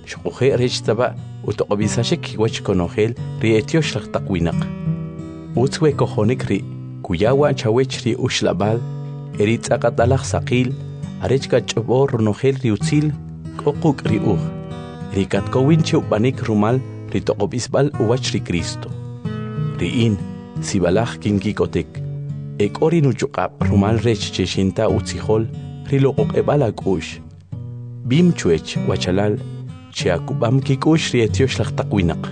شقوخي ريش تبا وتقبيساشك وش كونوخيل ريتيو شلختق وينق وتسوي كوخونك ري كوياوا تشاويش ري وشلابال إريت أقدالخ ساقيل أريجكا تشبور رنوخيل ريوتسيل كوكوك ريوغ ريكات كوين تشو بانيك رومال ريتقبيسبال وواش ري كريستو ريين سيبالاخ كينكي كوتك إكوري نوجوقاب رومال ريش تشيشينتا وتسيخول ريلوقوك إبالاك أوش بيم تشويش وچلال چياكوبام كيكوش ريتيو شلختق وينق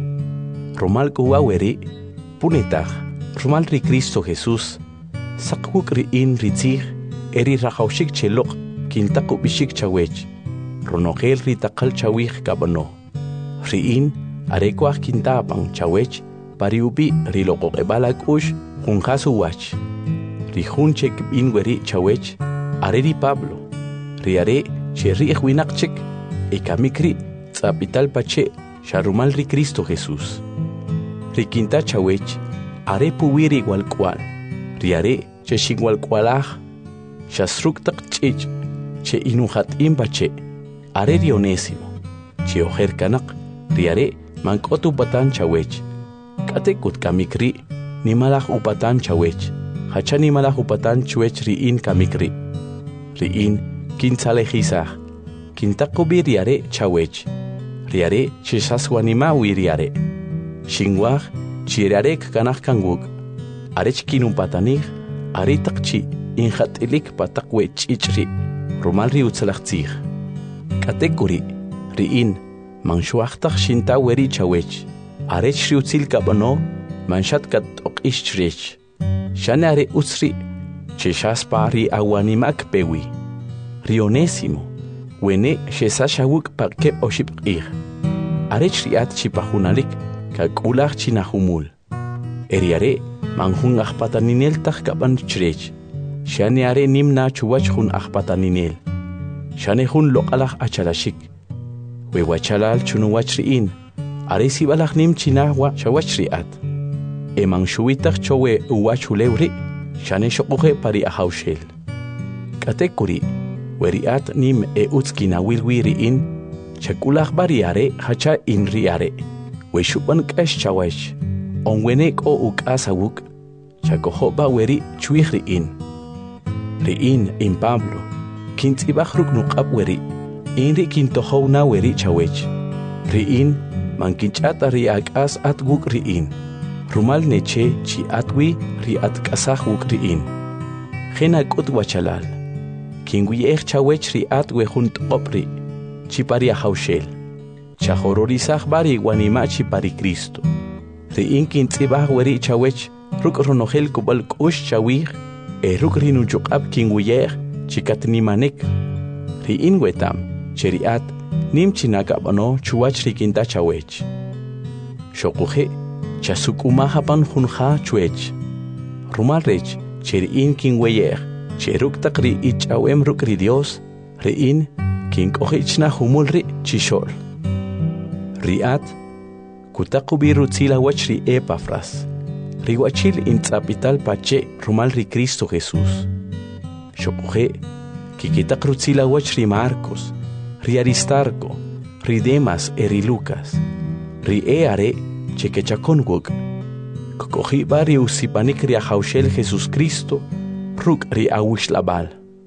رومال كوا وري بونيتاخ رومال ري كريستو جيسوس سقوك ريين ريتيخ إري راخوشيك چلوق كينتاقو بيشيك چاويج رونوخيل ري تقل چاويخ كابنو ريين أريكواخ كينتابان چاويج باريوبي ري لوقوق إبالاك أوش خونخاسو واش ري خون چك بين وري چاويج أري بابلو ري أري چه ري إخويناق چك إكاميكري تسابيتال باچه شارومال ري كريستو جيسوس ري كينتا چاويج أري پويري والكوال ري أري چه شين والكوالاخ شاسروك تق چيج چه إنو خاتين باچه أري ريونيسيمو چه أخير كانق ري أري مانكوتو باتان چاويج كاتي كوت كاميكري نيمالاخ أوباتان چاويج خاچا نيمالاخ أوباتان چويج ريين كاميكري ريين كينتالي خيساخ كينتاقو بي رياري چاويج رياري شساسوانيما وي رياري شينواخ چيراري كاناخ كانغوك أريش كينو باتانيخ أري تقشي إن خاتليك باتقوي چيچري رومال ريو تسلختيخ كاتيكوري ريين منشواختخ شينتا وري چاويج أريش ريو تسيل كابانو منشات كاتوقيش چريش شاني أري أسري چشاس باري أوانيماك بيوي ريونيسيمو ويني شيسا شاوك باكيب أو شبقير أريش ريات شباخوناليك كاكولاخ چيناخومول إرياري منخون أخباتانينيل تخ كابان چريش شاني أري نيمنا چواج خون أخباتانينيل شاني خون لقالاخ أچالاشيك ويواچالال چونواج ريين أري سيبالاخ نيم چيناهوا شواج ريات إمان شويتخ چوه اواچو لوري شاني شقوخي پاري أخاوشيل كاتيكوري وريات نيم اوتسكينا ويل ريين چكولاخ بارياري خاچا إن رياري وشوبان كاش چاوش أنوينيك أو أساوك چاكوخو با وري چويخ ريين إن بابلو كنت إباخروك نقاب وري إن ري كنتوخونا وري چاوش ريين من كنچات رياك أس أتوك ريين رومال نيچه چي أتوي ريات كاساخوك ريين خينا كوت وچلال كينغوي إخ چاوش ريات وخون تقبري چي باري أخوشيل چاخوروري ساخ باري وانيما چي باري كريستو ريين كنت إباخ وري چاوش روك رونوخيل كوبال كوش چاويخ روك رينو جوقاب كينغوي إخ چي كاتنيمانيك ريين ويتام چريات نيم چي ناقابانو چواج ريكينتا چاوش شوقوخي چاسوكوما هبان خونخا چويج رومال ريج چريين كينغوي إخ چروك تقري إيج أو روك ري ديوس ريين كينغ أخيچنا همول ري چيشول ريات كتاقو بيرو تسيلا وچري إيبافراس ري وچيل إنتابيتال باچه رومال ري كريستو جيسوس شوقوخي كي كتاقرو تسيلا وچري ماركوس ري أريستاركو ري ديماس ري لوكاس ري أري چكه چاكونغوك كوخي باري وسيبانيك ري أخاوشيل جيسوس كريستو روك ري أوش لابال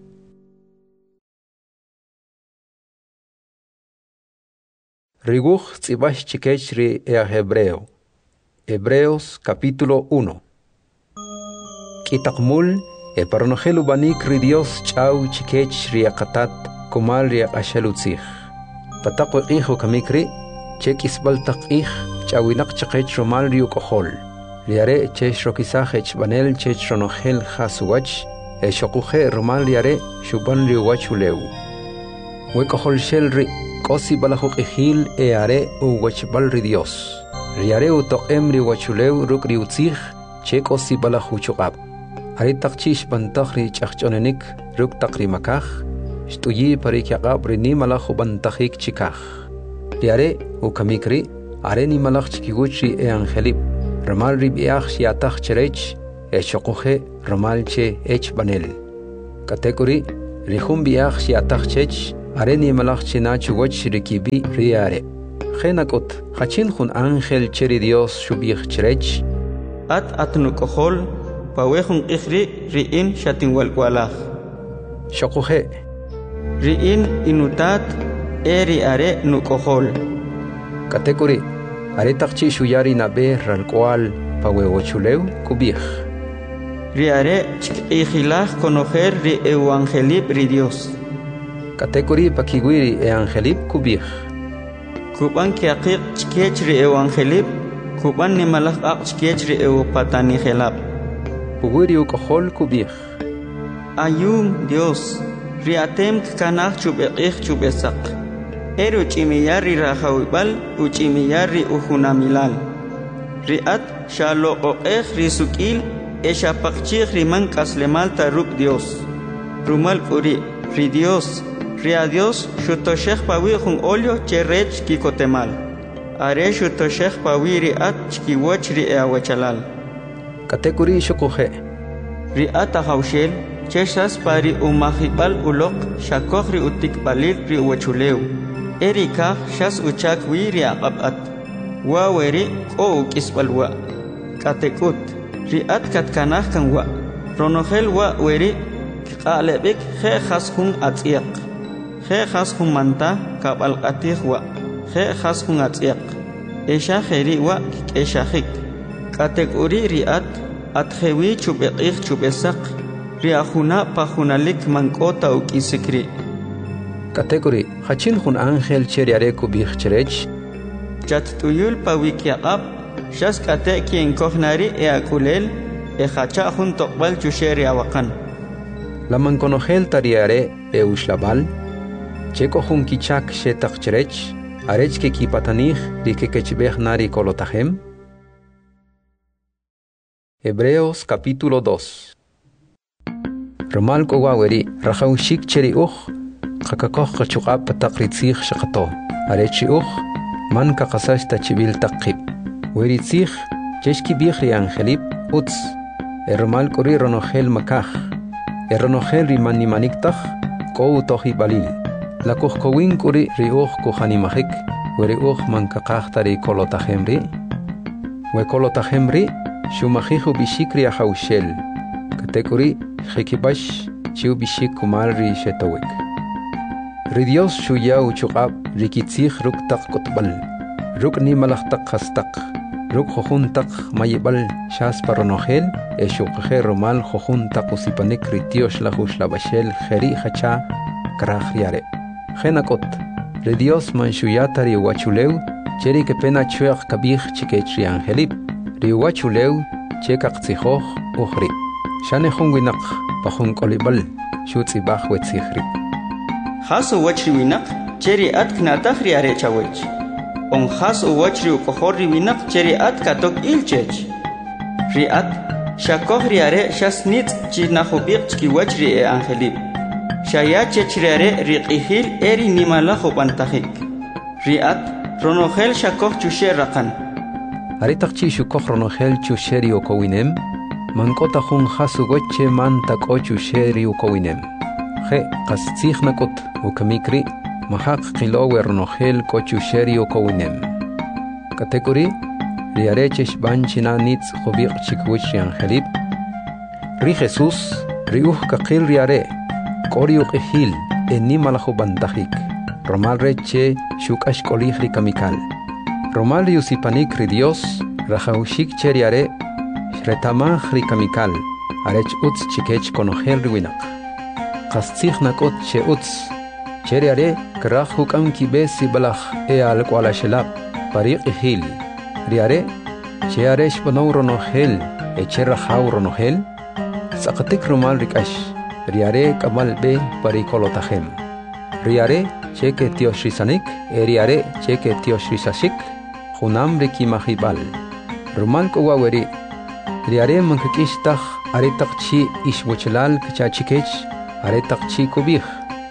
Riguj tzibash chikech ri Hebreo. Hebreos capítulo 1. Kitakmul paronogelu banik ri Dios chau chikech ri akatat kumal ri ashalutzich. Patakwe ijo kamikri chek isbal takich chawinak chikech romal ri ukohol. Riare chech rokisach banel chech ronogel hasuwach shokuje romal riare shuban ri wachuleu. Wekohol shel ri Kosi balahok ejil are uwachbal ri Dios. Riare utokem ri wachuleu ruk ri utzich che kosi balahuchokab. Ari takchish bantach ri chachchonenik ruk takri makach. Shtuyi parikyagab ri ni malahu bantachik chikach. Riare ukamikri are ni malach chikiguchi angelip. Ramal ri biach shiatach cherech shokuche ramal che ech banel. Katekuri rihum biach shiatach chech Areni malach china chugoch rikibi riare. Genakot, hachin hun ángel cheri Dios shubich cherech. At nukohol, pawehun ikhri riin shatin walkwalach. Shokuhe. Riin inutat eri are nukohol. Katekuri, aretakchi shuyari nabe ralkwal pawewochuleu kubich. Riare chikihilach conocer ri evangelib ri Dios. Katekuri pakiguiri evangelib kubich. Kuban kiakik chikech ri evangelib, kuban ni malach ak chikech ri patani helab. Puguri ukohol kubich. Ayum Dios, riatem kanach chubekich chubesak. Eru chimiyari rahawibal, uchimiyari uhunamilal. Riat shalo oech risukil, Eshapakchich riman kaslemal taruk Dios. Rumal uri, ri Dios, ria Dios, shutoshech pawi jun olio cherech kikotemal. Are shutoshech pawi riat chkiwoch ri eawachalal. Katekuri shokohe. Riat ahaushel, cheshas pari umahibal ulok, shakoch ri utikbalil ri uwachuleu. Erika shas uchak wi ri ababat. Waweri o ukisbalwa. Katekut. Riat katkanah kan wa Ronohel wa weri qalebik khe khashun atiq khe khashun manta kabal qatih wa khe khashun atiq esha kheri wa esha khik kategori riat atkhewi chubeqih chubesak riahuna pahunalik mankota ukisikri kategori hachin hun ángel cheriare kubich cherech chat tuyul pawikiaqab Shas kate quien cognari akulel hacha junto bal chusheri awakan. La manconogel tariare ushlabal, checo jun kichak shetak cherech, arech ke kipatanich di que kechbech nari kolotahem. Hebreos capítulo 2. Romal kowaweri rachaushik cheri kakakoch kachukap patakritzich shakato, arechi man kakasash tachibil takib. Weritzich, cheshki bichri angelip, uts, ermal kori ronohel makach, ronohel rimani maniktach, kou tohi balil, la kohkowin kori riuch kohanimahik, weri mankakachtari kolotahemri, we kolotahemri, shumahihu bishikri ahaushel, katekori, hekibash, chiu bishik kumarri shetowek. Ridios shuyau chukab, rikitzich ruktak kotbal, rukni malachtak hastak. Ruk jojuntak mayibal shas paronohel, eshukhe romal jojuntak usipanik ritios la huslabashel jeri hacha krajriare. Genakot, re Dios manshuyatari wachuleu, cheri que pena chuech kabich chikechri angelip, riwachuleu, chekakzihoch uhri. Shane hunwinak, pahun kolibal, shutzibach wetzihri. Hasu wachriwinak, cheri atknatahri arechawech. On has o watch you kohori winak cheri at katok ilchech. Riat, shakohriare shasnit chinahobik ki watchri e angelib. Shaya chechriare riqihil eri nimala hobantahik. Riat, ronohel shakoh chusher rakan. Aritakchi shukoh ronohel chusheri okowinem, mankota hun hasu goche man tako chusheri okowinem. He, kastzich nakot, ukamikri. Mahak kilowe ronohel kochusheri okowinem. Kategori riarechesh banchina nitz hobik chikwich angelip. Ri Jesus riuh kakil riare koriuk ehil enimalaho bantahik. Romal reche shukash kolih rikamikal. Romal riusipanik ri Dios rahaushik cheriare shretamah rikamikal. Arech utz chikech konohel riwinak. Kastzich nakot che utz. Cheriare krach hukam kibesi balach al kwala shelab pariq hil riare chearesh banaw ronohel cherahau ronohel saqatik rumal rikash riare kamal be parikolotahem riare cheke tiosrisanik riare cheke tiosrisashik hunam rikimahibal rumal kowaweri riare mankakishtach aretaqchi ishwochlal kachachikech aretaqchi kubih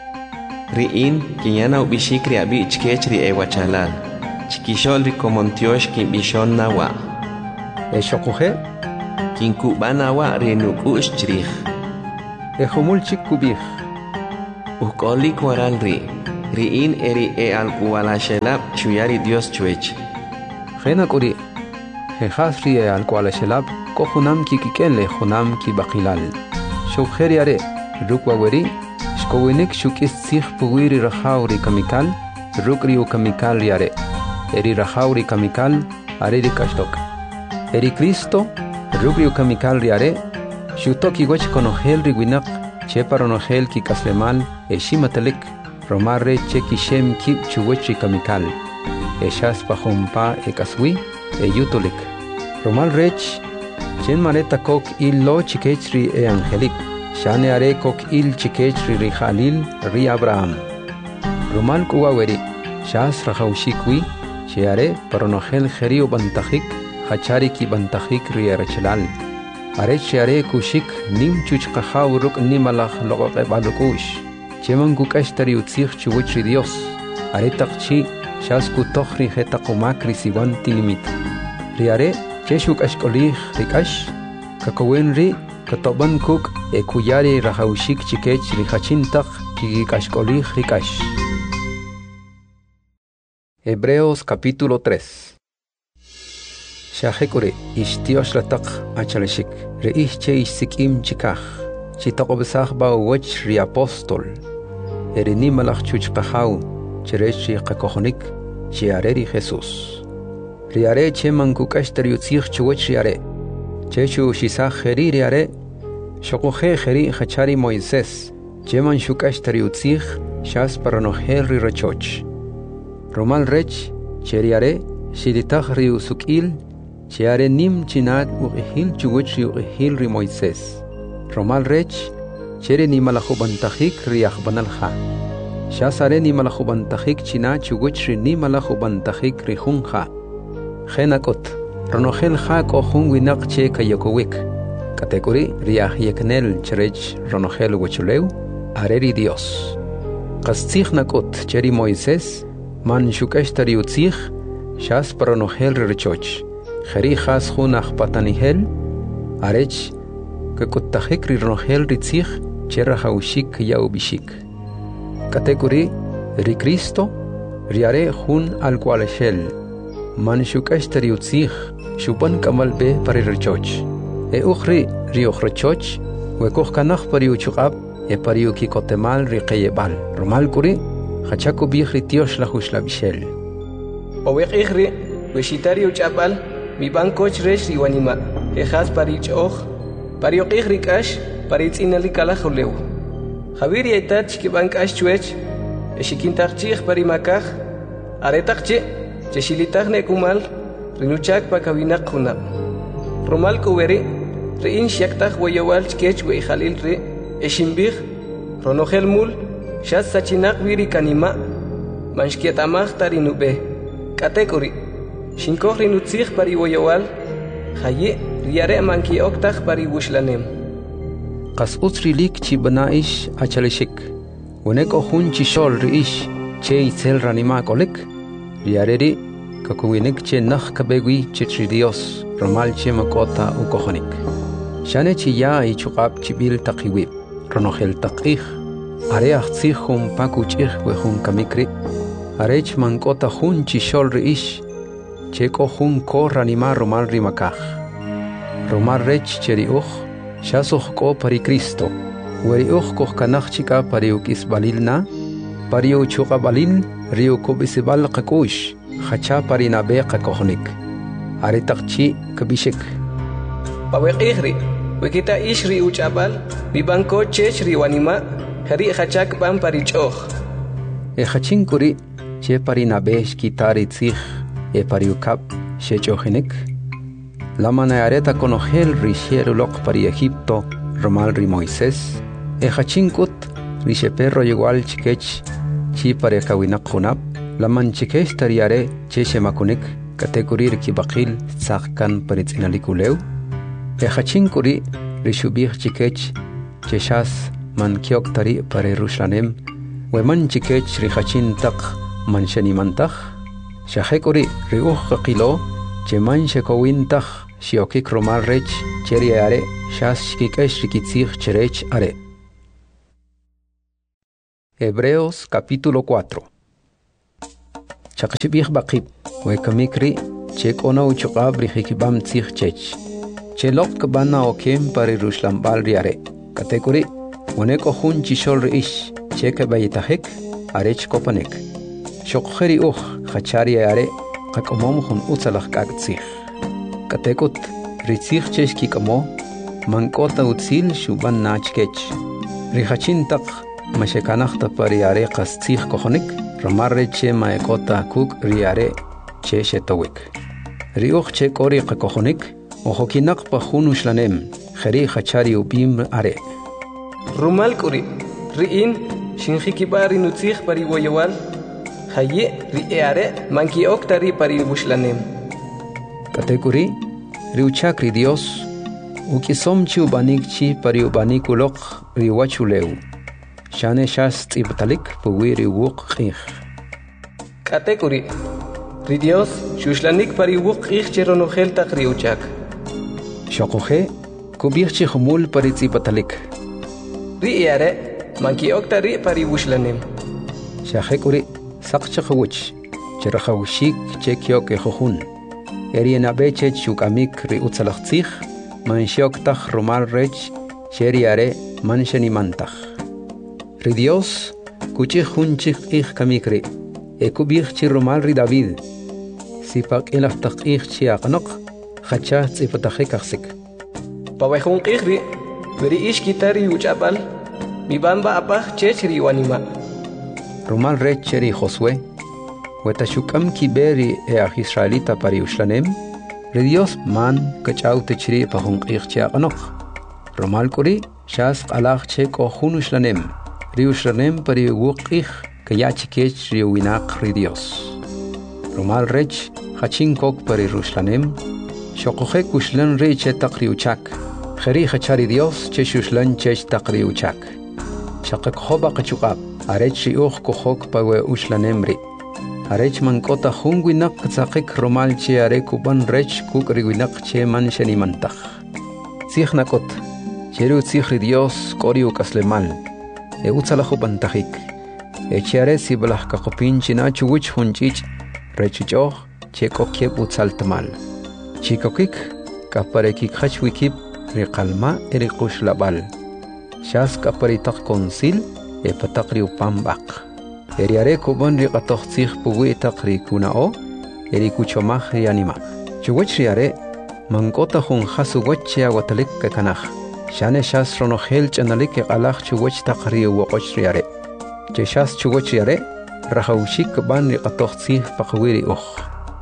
Riin, kinyana ubishikri abi chkechri ewachalal. Chikishol rikomontiosh kin bishon nawa. Eshokuhe? Kin kubana wa renukush chrich. Ejomul chikubih. Ukolik waral ri. ri'in eri alqualashelab chuyari Dios chuech. Khena kuri khasri alqualashelab ko hunam ki kikenle hunam ki baqilal. Shukher yare rukwa weri shkowinik shukis sikh puwiri rahauri kamikal rukri u kamikal yare. Eri rahauri kamikal areri kashtok. Eri Cristo rukri u kamikal yare shutoki goch konohel riguinak cheparonohel ki kaslemal eshimatelik romarre cheki shem kip chugochi kamikal eshas pahompa ekaswi eyutulik romal rech chen mareta kok il lo chikechri e angelik shane are kok il chikechri ri Khalil ri Abraham romal kuwaweri shas rahaushikwi cheare paronohel gerio bantajik hachari ki bantajik ri archelal Arech are kushik nim chuchqahaw ruk nimalach loqoq balukush cheman kukashtari utzikh chuwchri Dios are taqchi shasku tokhri hetaqumakri siwanti limit riare cheshuk ashkolih rikash kakowen ri katoban kuk ekuyari rahaushik chikech rihachintaq kikashkolih rikash. Hebreos capítulo 3. Shahekure ishtiosh latak achaleshik reich che isikim chikach chitaqobsach ba wach ri apostol erini malach chuchqahaw cherechi qakohonik chiareri Jesus riare che mankukashtari utzikh chuwach riare chechu shisach heri riare shoqohe heri khachari Moises cheman shukashtari utzikh shas paranohel ri rachoch romal rech cheriare shilitach ri usukil Cheare nim chinat uqihil chuguchi uqihil ri Moises. Romal rech, chere ni malahubantajik riach banalha. Shasare ni malahubantajik china chuguchi ni malahubantajik ri junja. Genakot, ronogel ha ko junguinak che kayakowik. Kategori riach yeknel cherech ronogel wachuleu, areri Dios. Kastzich nakot cheri Moises, man shukashtari utzich, shas paronogel richoch. Khari khas khunakh patanihel arech ke kuttahik ri rohel ritzich chera haushik yau bishik kategori ri Cristo riare khun al qualeshel man shukashtari utzich shupan kamal be pari richoch e ukhri ri ukhrochoch we kokh kanakh pari uchuqab e pari uki kotemal ri qayebal romal kuri khachako bi khritiyosh la khushla bishel oweq ikhri we shitari uchabal mi bancoch resh riwanima ejas parich oj parioqih rikash paritz inali kala khuleu Javier yaitat ki bankash chuech eshikintarchih parimakaj aretaqche cheshilitaq nekumal rinuchak pakawinak khunab romal kuweri rein shaktaq wayawal chkech we Khalil re eshimbih ronogel mul shas sachinaq wiri kanima manshkietamaj tarinube katekori Shinkoh rinutzich pari woyawal, haye riare manki oktach pari wushlanem. Qas utsrilik chi banaish achaleshik. Weneko hun chi shol riish che itzel ranima kolek. Riareri kakuwinik che nakh kabegwi chitri Dios romal che makota ukohonik. Shane chi ya ichuqab chibil taqiwib. Ronogel taqih. Are achtzich hun pakuchich we hun kamikri. Arech mankota hun chi shol riish. Cheko hun ko ranima romal rimakaj. Romal rech cheri uj, shasoh ko pari Cristo. Weri uj koh kanach chika pari ukis balilna, pari uchuqa balil, rio kubisibal qakush, hacha pari nabe qakohnik. Aritaqchi kabishik. Paweqihri, wekita ishri uchabal, bibanko chech riwanima, hari hachak ban pari choh. E hachin kuri, che pari nabe shkitari tzich, e pariukap shechohenik la manareta conogel rishiero loq pari Egipto romal ri Moises e hachinkut risheperro igual chikech chi pare kawinak khunab la man chikech tariare cheche makunik kategorir ki baqil sakkan paritzinalikuleu e hachinkuri rishubih chikech cheshas man kiok tari pare Rushlanem we man chikech ri hachintaq man shanimantaq Shahekuri riuj qilo cheman shekowintach shiokik romal rech cheri are shas shkikesh rikitzich cherech are Hebreos capítulo 4. Chaqchibih baqib, wekamikri, chek ona uchukab rihikibam tzich chech. Chelok kabana okem pari rushlambal riare. Kategori, uneko hun chishol riish, cheke bayitahek, arech kopanek. Shokheri khachari are, kakomom hun utzalach kagtzich. Katekut, ritzich chech kikamo, mankota utzil shuban nachkech. Rihachintak, mashekanachta pariare kastzich kohonik, ramarre che maekota kuk riare che shetowik. Riuch che kori kohonik, ojokinak pahunu shlanem, kheri khachari ubim are. Rumal kuri, riin, shinjikibari nutzich pari woyawal, haye riare, manki oktari pari bushlanem. Katekuri, riuchakri Dios, ukisom chi ubanik chi pari ubanikulok riwachuleu. Shane shas tibtalik puwiri wuk khikh. Katekuri, ri Dios, shuslanik pari wuk khikh cheronohel tak riuchak. Shokohe, kubich chi khumul pari tibtalik. Ri eare, manki oktari pari bushlanem. Shahekuri, sakchakhuch, cherahawshik chekyok ehohun. Eriena beche chukamik ri utzalachtzich, manshioktach rumal rech, sheriare manshenimantaj. Ri Dios, kuchich hunchich ich kamikri, ekubich chi rumal ri David. Sipak ilaftach ich chi aqnok, khachah tzipatachekaksik. Pawehun qihri, veri ish kitari uchapal, mi bamba apach chech riwanima. Rumal rech cheri Josué, wetashukam kiberi each Israelita pari ushlanem, ri Dios man kachau techri pahun ich chi aqnok. Rumal kuri, shas qalach che kohun ushlanem. Riushranem pari wukich kayachikech riuwinak ri Dios. Rumal rech hachinkok pari rushlanem, shokohek ushlan ri chetak riuchak. Kheri hachari Dios che shushlan chech tak riuchak. Shakak hoba kachukab, arech riuch kohok pawe ushlanem ri. Arech mankota hungwinak katsakik rumal che arekuban rech kuk riwinak che man shanimantak. Zichnakot, cheru zich Dios kori ukaslemal. Utzalajo pantajik. Echiare si balah kakopin china chuwich hunchich, rechichoh, cheko kiep utzaltamal. Chikokik, kaparekik hachwikip, rikalma erikush labal. Shas kaparitak konsil, patakri upambak. Eriare kuban rikatochzich puwi takri kunao, erikuchomach rianimak. Chuwich riare, mankota hun hasuwachia watalik kakanach. Shane shas ronohel chanalik alach chuwach takri wakoch riare. Che shas chuwach riare, rahaushik ban riqatochzi pakwiri uch.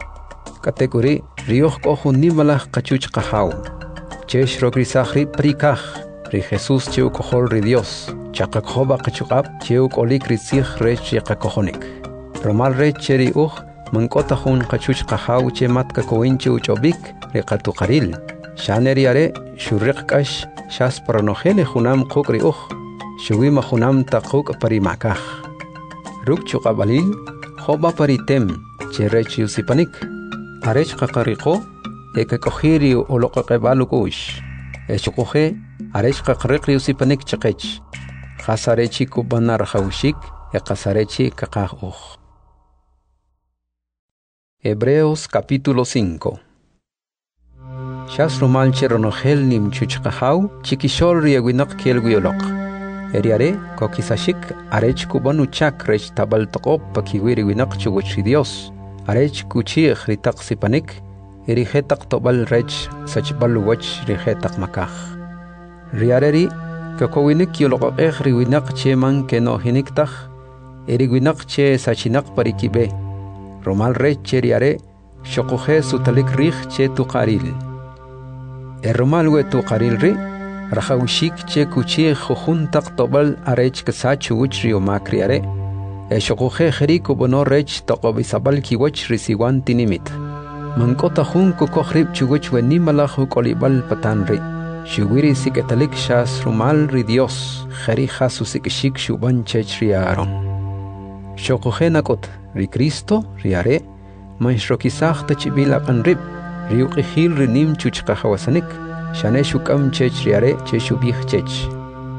Kategori rioch kohun nimalach kachuch kahau. Che shrogrisachri prikach, ri Jesus cheu kohol ri Dios, chakakhoba kachukab cheu kolik rizich rech yakakohonik. Romal rech cheri uch, mankota hun kachuch kahau che matka koinche uchobik riqatukaril. Shane riare, shurriqash, shas paranojele junam kukri shuwima junam takuk parimakaj. Ruk chukabalil, hoba paritem, cherech yusipanik. Arech kakariko, ekakojiri olokakebalukush. Echukoje, arech kakarikri yusipanik chakech. Hasarechi kubanar haushik, ekasarechi kakaj Hebreos capítulo 5. Shas rumal cheronohel nim chuchkahau, chikishol riawinak kielguiolok. Eriare, kokisashik, arech kubanu chak rech tabal tokop pakiwiri winak chuguchi Dios. Arech kuchi ritak sipanik, erihetak tobal rech sachbal wach rihetak makach. Riareri, kakowinik yolok riwinak che man keno hiniktach, eriwinak che sachinak parikibe. Rumal rech cheriare, shokohe sutalik rich che tukaril. Eromalwe tu qarilri, rahawshik che kuchi khuntak tobal arech kasachu uchri o makriare, eshokohe kheriku bono rech tokobisabal kiwach risiwan tinimit. Mankota hun kukohrib chuwich wenimalach kolibal patanri, shuwiri siketalik shas rumal ri Dios, kheri hasu sikishik shuban chechri aaron. Shokohe nakot, ri Cristo, riare, manshokisach tachibila panrib, riuqihil rinim chuchqahawasanik, shane shukam chech riare che shubih chech.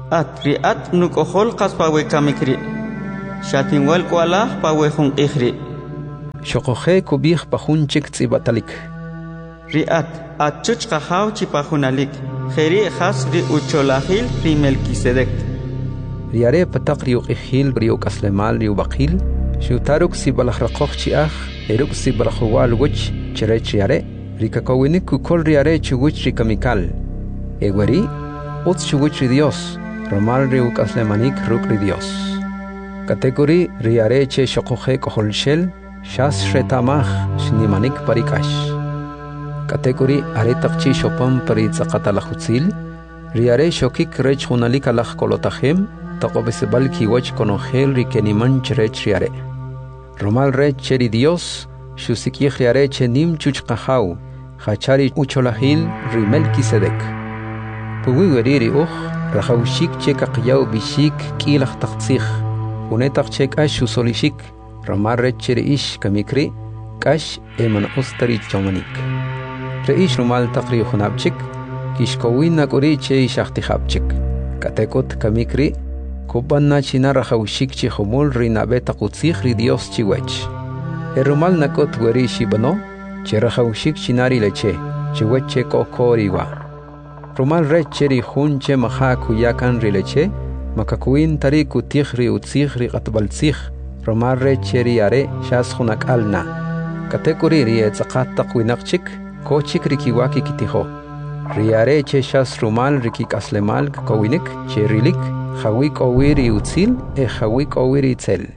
At riat nukohol kaspawe kamikri. Shatinwal kualah pawe hun ihri. Shokohe kubih pahunchik tsibatalik. Riat atchuch kahaw chipahunalik. Kheri khas ri ucholahil ri Melquisedec. Riare patak riuk ihil riuk aslemal riu bakil. Shutaruk si balahrakoch chiach. Eruk si balahwal wich chirech riare. Rikakowinik kukol riare chuwich rikamikal. Egweri uts chuwich ri Dios. Romal riuk aslemanik ruk ri Dios. Kategori riare che shokohe koholshel. Shas retamach shnimanik parikash. Kategori aretakchi shopam paritzaqatalahutzil. Riare shokik rech hunalik alach kolotahem. Taqobesebal kiwach konogel rikeniman cherech riare. Romal rech cheri Dios. Shusikich riare chenim chuchqahau. Hachari ucholahil ri Melquisedec. Puwiweri riuch. Rahaushik chekaqyaw bishik kilach taqtzich. Unetak chek ash usolishik. Ramar rech reish kamikri. Kash eman ostari chomanik. Reish rumal taqri hunabchik. Kishkowin nakuri che shachtihabchik. Katekot kamikri. Kubanna china rahaushik chihumul rinabe taqutzich ri Dios chiwech. Erumal nakot weri shibano. Che rahaushik chinari leche. Chiweche kokoriwa. Rumal recheri hunche maha kuyakan rileche, makakuin tari kutich ri utzich ri qatbaltzich, rumal recheri are shas hunak alna. Katekuri ri etzakat taqwinaqchik, kochik rikiwaki kitiho. Riare che shas rumal rikik aslemal kawinik, che rilik, hawik owiri utzil, hawik owiri itzel.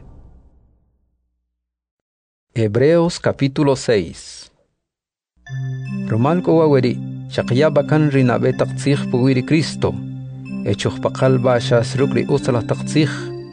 Hebreos capítulo 6. Rumal kowaweri. Shaqya bakan rinabe taqtzich puwiri Cristo. Echuch paqalba shas rukri usala taqtzich.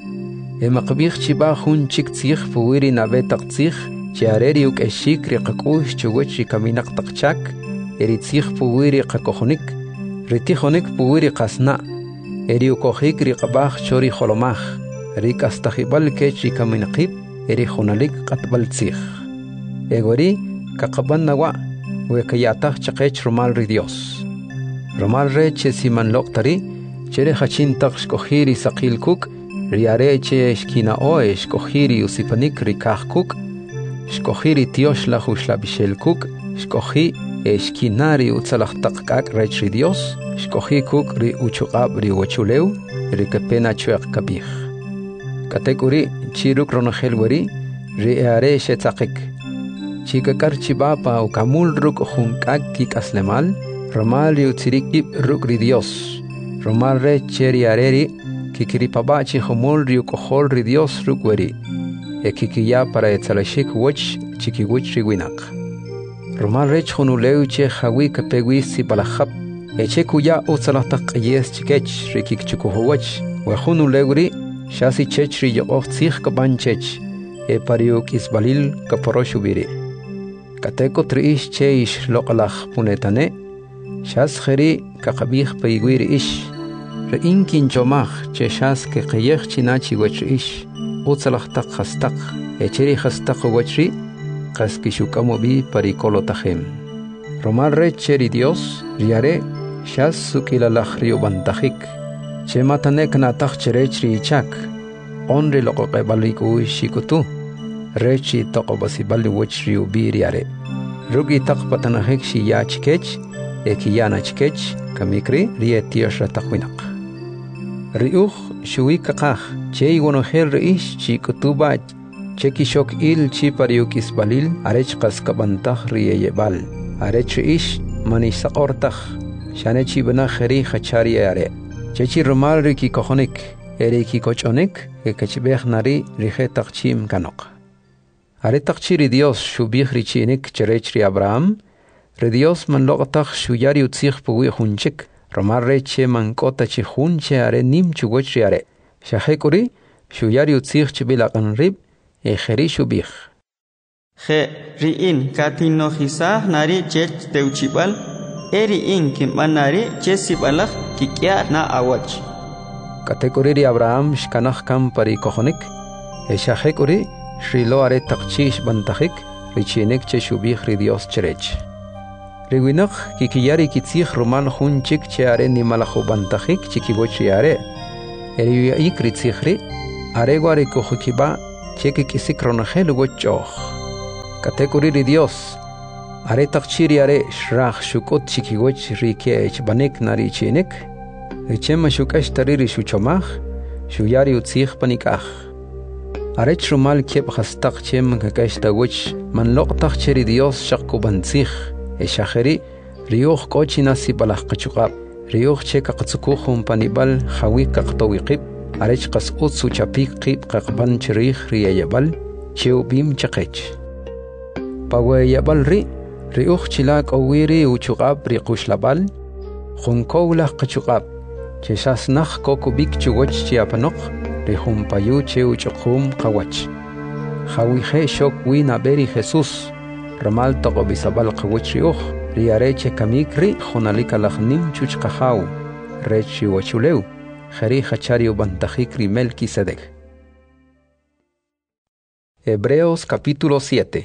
Maqbich chiba hun chiktzich puwiri nabe taqtzich. Chiareri uk eshik riqakush chuwech rikaminak taqchak. Eritzich puwiri qakohonik. Ritihonik puwiri qasna. Eri ukohik riqabach chori holomach. Rik astahibal kech rikaminaqib. Eri hunalik qatbaltzich. Egori kaqaban nawa. Wekayatach chaqech rumal ri Dios. Rumal re che siman loqtari, chere hachin taq shkohiri saqil kuk, riare che shkina oe shkohiri usipanik rikah kuk, shkohiri tiosh la hushla bishel kuk, shkohi shkinari utzalach taqkak rech ri Dios, shkohi kuk ri uchuqab ri wachuleu, rikapena chueq kabih. Katekuri chiruk ronahel weri, riare shetzaqik. Chikakar chibapa o kamul ruk hunkak kik aslemal, romal riutzirikip ruk ri Dios. Romal re cheri areri, kikiripaba chihomul riukohol ri Dios ruk weri. Kikiya para etzalashik wach chikiwich riwinak. Romal re chhunuleu che hawi kapegwi si balahap. Eche kuya utzalatak yes chikech rikik chukuhowach. Wahunuleuri, shasi chech ri yoch tzich kabanchech. Pariuk isbalil kaporoshubiri. Kateko triish che ish loqalach punetane, shas kheri kakabih paigwir ish, reinkin chomach che shas ke qayech chinachi wach ish, utzalach tak khastak, echeri khastak wachri, qaskishukamobi parikolotahem. Romal re cheri Dios, riare, shas sukilalach riubantajik, che matanek natach cherechri ichak, onri loqoqebaliku shikutu. Rechi taqobasibali wachri ubiriare. Rugi taqpatanahek shi ya chikech, ekiyana chikech, kamikri rietiosh rataqwinak. Riuch shui kakach, che iwonohel reish chi kutuba, che kishok il chi pariukis balil, arech kaskabantach rieyebal, arech reish manisaq ortach, shane chi banacheri hachariare, che chi rumal riki kohonik, eriki kochonik, ekachibech nari rihetach chim kanok. Aretach ri Dios shubih richinik cherech ri Abraham, ri Dios man loqtach shuyari utzich puwi hunchik, romar reche man kota chi hunche are nim chugoch ri are. Shahekuri shuyari utzich chibilaqan rib, kheri shubih. Riin katino hisah nari chech teuchibal, riin kimbanari chesibalach kikya na awach. Katekuri ri Abraham shkanach kam pari kohonik, shahekuri Shrilo are taqchish bantahik, richinek che shubih ri Dios cherech. Riwinach kikiyari kitzich rumal hunchik che are nimalachu bantahik chikigoch are, Eriu ikri tsikhri, areguari kohukiba, cheki kisikronogel wochoch. Katekuri Dios, are takchiri are shrach shukot chikiwoch rike banek nari chinik, richema shukash tariri shuchomach, shuyari utzich panikach. Arech rumal kiep hastak chem kakash tawich, man loktak cheri Dios shakko banzich, eshacheri, rioch kochinasi balach kachukab, rioch cheka katsukuchum panibal, hawi kaktawiqib, arech kas utsu chapik qib kakban cherich riyayabal, cheu bim chakech. Pawayabal riuch chilak awiri uchukab rikushlabal, junkowlach kachukab, cheshas nach kokubik chuwach chiapanok, rihumpayu cheu chukum kawach. Hawihe shok wina beri Jesus, ramal tokobisabal kawach riuch, riareche kamikri jonalika lachnim chuchkahaw, rechi wachuleu, jeri hachari ubantajikri Melquisedec. Hebreos capítulo 7.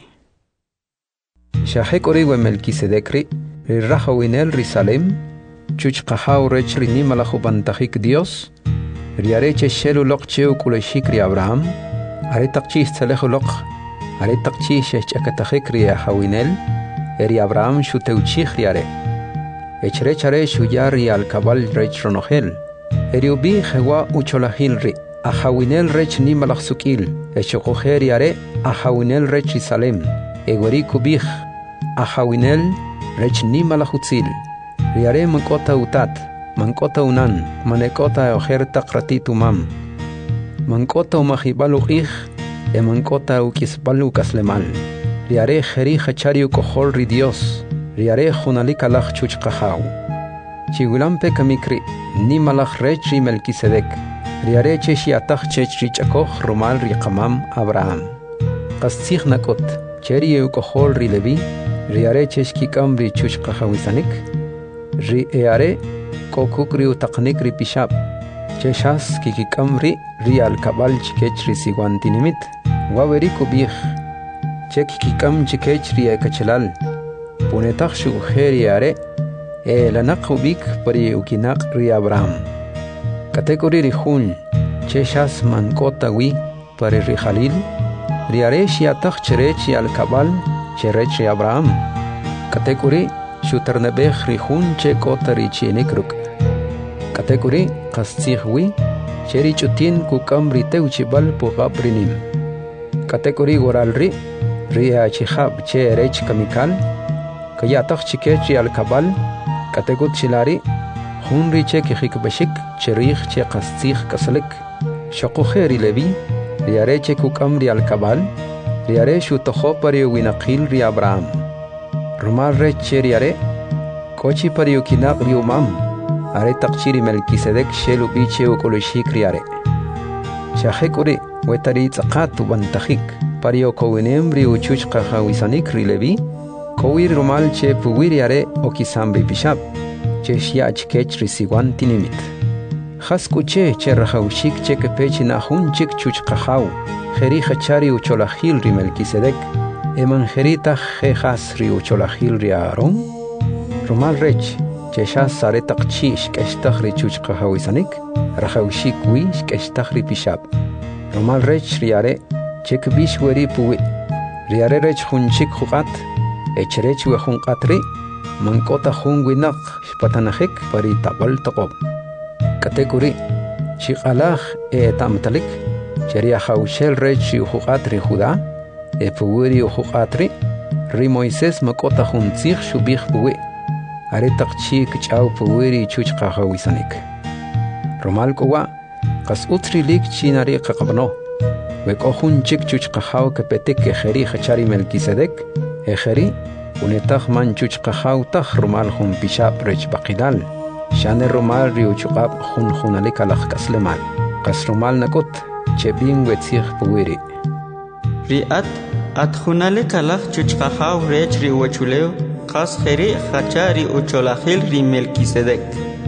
Shahek oriwe Melquisedecri, rirrahawinel risalem, chuchkahaw rech rinimalachu bantajik Dios, riareche shelu lok cheu kuleshikri Abraham, aretakchis tzalechu lok, aretakchis shechakatajikri ahawinel, eri Abraham shuteuchich riare. Echrechare shuyari al cabal rech ronogel, eri ubi jewa ucholahilri, ahawinel rech nimalach sukil, echokoher riare, ahawinel rech risalem, egori kubich, ahawinel rech nimalachutzil, riare mankota utat, mankota unan, manekota oher takratitumam, mankota umahibalu ich, e mankota ukisbalu kaslemal, riare jeri hachariu kohol ri Dios, riare junalika lach chuchkahaw, chigulampe kamikri, nimalach rech ri Melquisedec, riare cheshiatach chech richakoch romal riqamam Abraham, qastzich nakot, cheri eukohol ri Levi, riare cheshkikam ri chuchkahawisanik, ri eare kokukri utaqnik ri pishab, cheshas kikikam ri al kabal chikech ri siguantinimit, waweri kubich, chekikikam chikech ri ekachelal, punetach shugher yare, lanak ubik pari ukinak ri Abraham. Katekori ri hun, cheshas mankota wi pari ri Jalil, riare shiatach cherechi al kabal, cherechi Abraham. Katekori shuternebech ri hun chekota ri chienikruk. Katekori kastzich wi, cheri chutin kukam ri teuchibal pugab rinim. Katekori goral ri achihab che rech kamikal, kayatach chikechi al kabal, katekut chilari, hun ri che kihikbashik, cherich che kastzich kasalek, shokoheri levi, riare che kukam ri al kabal, riare shutoho pari winakil ri Abraham. Rumal rech che riare, kochi pari ukinak ri umam, are takchiri Melquisedec shelu biche ukoloshik riare. Shahek uri, wetari tzakatu bantajik, pario kowinem ri uchuch kahawisanik ri Levi, kowir rumal che puwiriare okisam ri bishab, che shiach kech ri siguan tinimit. Haskuche che rahaushik che kepechi nahun chik chuch kahaw, jeri hachari ucholahil ri Melquisedec, emanjerita jejas ri ucholahil ri Aaron, rumal rech, cheshas sare takchi shkeshtach ri chuch kahawisanik, rahaushik wi shkeshtach ri bishab. Romal rech riare, chek bish weri puwi, riare rech hunchik hukat, echrech we hunkatri, mankota hunwinak shpatanahik pari tabal tokob. Katekuri, shikalach tamtalik, cheria haushel rech hukat ri Juda, puwiri hukatri, ri Moises makota huntzich shubich puwi, are takchi kchaw puwiri chuch kahawisanik. Romal kowa, kas utri lik chinari kakabno, wekohun chik chuch kahaw kepetik ejeri hachari Melquisedec, ejeri, unetach man chuch kahaw tach rumal hun pishab rech bakidal, shane rumal riuchukab hun hunalika lach kaslemal, kas rumal nakot, chebin wetzich puwiri. Riat, at hunalika lach chuch kahaw rech riuchuleo, kas jeri hachari ucholahil ri Melquisedec.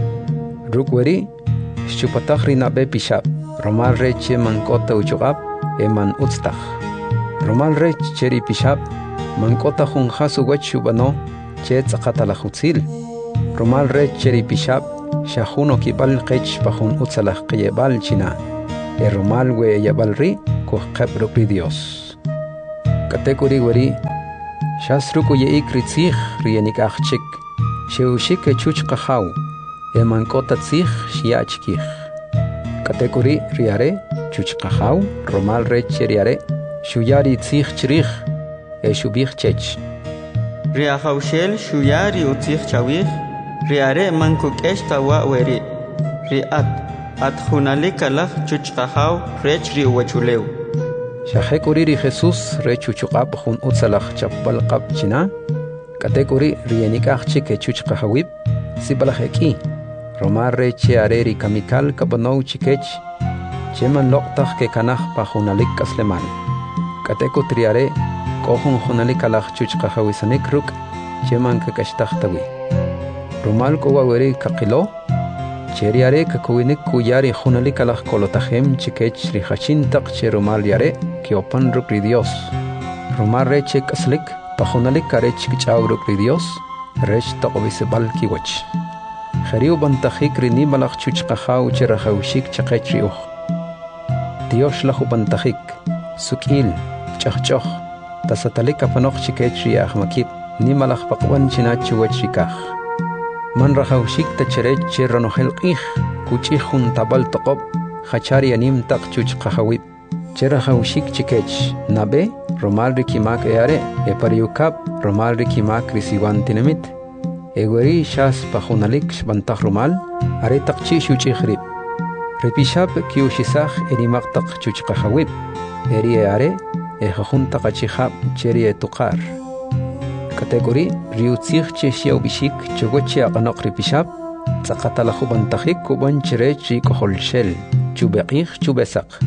Rukweri, Shupatach rinabe pishab, romal reche mankota uchugab, eman utstach. Romal rech cheri pishab, mankota hun hasu wechubano, che tzakatalachutzil. Romal rech cheri pishab, shajuno kibal qech pajun utsalah qeyebal china romal we yabal ri ko qabru ri Dios katekuri wari shasruku ye ikritzig rienik achchik sheushik chuch qahaw emankota tzig shiachkig katekuri riare chuch qahaw romal rech riare shuyari tzig chrig shubig chech riahawshel shuyari utzig chawig riare manku keshtawa weri riat junalikalaj chuch qahaw rech ri wachuleu Shahekuri ri Jesus re chuchuqab jun utsalaj chapbal qab china katekuri rienikaj chike chuch qahawib sibalajeki romar re cheare ri kamikal kabanow chikech cheman loqtaj ke kanaj pa junalik kasleman kateko triare kohun junalikalaj chuch qahawisanik ruk cheman ke kashtajtawi romal ko waweri kaqilo cheriare kakuinik kuyari junalikalaj kolotajem chikech ri hachin taq cheromal yare kiopan ruk ri Dios romar reche kaslik pa junalik karech kichaw ruk ri Dios rech taqobisebal kiwach khariu bantajik ri nimalaj chuch qahaw cherahawshik chaqech ri uj Dios lahu bantajik sukil chachchoh tasatalik apanoq chikech ri ahmakib nimalaj paqwan chinach chuwach rikaj man rahawshik tacherech cheranohel qih kuchih jun tabal toqob khachari anim taq chuch qahawib cherahawshik chikech nabe romal rikimak eare pariukap romal rikimak risiwantinemit egweri shas pajunalik shbantaj romal are taqchi shuchikhrib repishab kiushisaj erimaq taq chuch qahawib eri are jajun taqachihab cheri tuqar kategori riutzig che shiawbishik chugoche aqanoq ripishab tzaqatalaju bantajik kuban cherech ri koholshel chubeqij chubesaq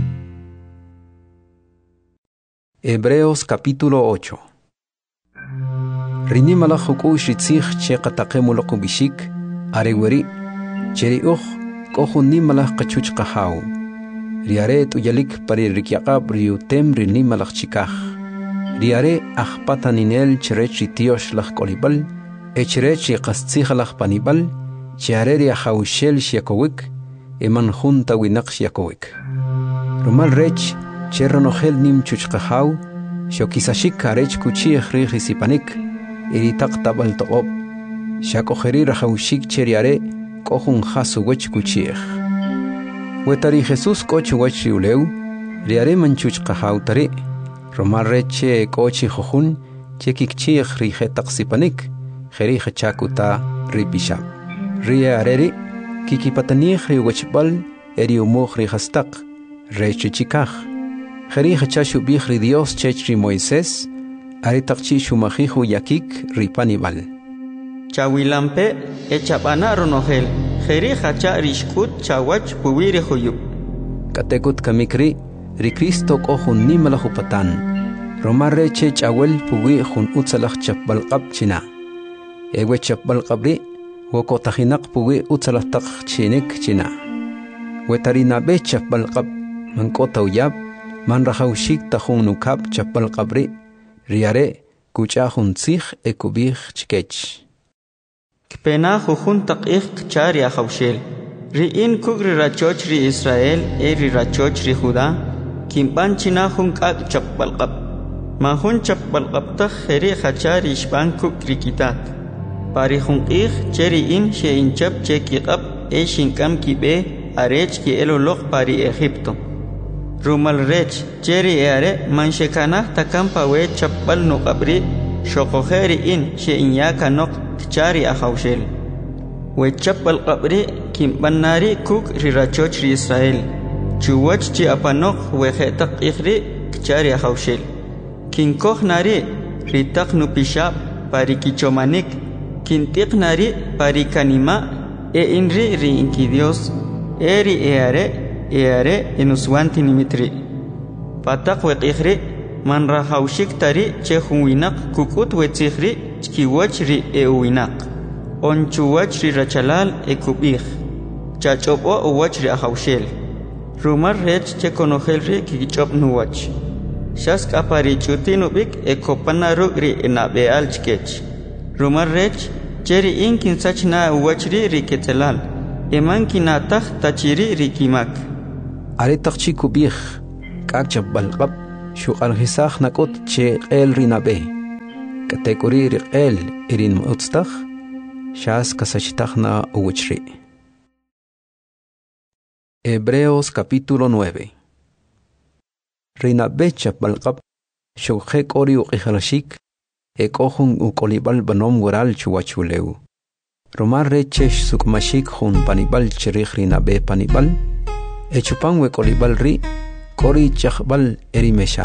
Hebreos capítulo 8 Rinimalaj hukush ritzig che qataqemuloq bishik areweri cheriuj kohun nimalaj qachuch qahaw riare tuyalik pari rikyaqab riutem rinimalaj chikaj riare ajpata ninel cherech tiosh laj kolibal cherech qastzighlaj panibal chiare ri hawshel shiakowik eman junta winaq shiakowik romal rech cherronogel nim chuch qahaw shokisashik karech kuchi khri sipanik eritaq tabal toqob shakojeri rahawshik cheriare kohun hasu wech kuchi wetari Jesus koch wech riuleu riare manchuch qahaw tari romal reche kochi jojun chekikchi khri khetaq sipanik kheri khachakuta ripishab riareri kikipatani khri wechbal eri umokhri hastaq reche chikaj kheri khachashu bi khri Dios chechri Moisés ari taqchi shumajiju yakik ripanibal chawilampe echapana ronogel kheri khacha rishkut chawach puwiri huyub katekut kamikri ri Cristo kohun nimalaju patan romar reche chawel puwi jun utsalaj chapbalqab china ewe chapbalqabri wokotajinaq puwi utsalaj taq chinik china wetarina be chapbalqab mankota uyab man rahawshik tajun nukab chapbalqabri riare kuchajun tzig ekubij chikech kpena jujun taqij chari ahawshel riin kugri rachoch ri Israel eri rachoch ri Judá kimpan china jun k'ak chapbalqab mahun chapbalqab taj kheri khachari ishban kuk rikitat pari jun qij cheri in sheinchap chekiqab shinkam kibe arech ki eloloq pari Egipto rumal rech cheri are manshekana takampa we chapbal nuqabri shoqojeri in sheinya kanok chari ahawshel we chapbal qabri kimbanari kuk rirachoch ri Israel chuwach chi apanok we khetaq ikhri chari ahawshel kinkoj nari ritaq nupishab pari kichomanik kintiq nari pari kanima inri ri inki Dios eri eare enuswanti nimitri pataq we ikhri man rahawshik tari che hunwinaq kukut we tsikhri chkiwach ri ewinaq onchuwach ri rachalal ekubij chachobo uwach ri ahawshel rumar rech che konogel ri kichop nuwach shas kapari chutinubik ekopanaru ri enabeal chkech rumar rech cheri inkin sachna uwach ri ketzelal eman kinataj tachiri rikimak. Aretak chikubij, kakchap balqab, shuqalhisaj nakot che el rinabe. Katekuri el irin mutstaj, shas kasachtajna uwichri. Hebreos capítulo 9. Rinabe chapbalqab, shukjek ori uqijalashik, ekohun ukolibal banom gural chuachuleu. Romar rechesh sukmashik hun panibal chirich rinabe panibal, echupan wekolibal ri, kori chakbal erimesha.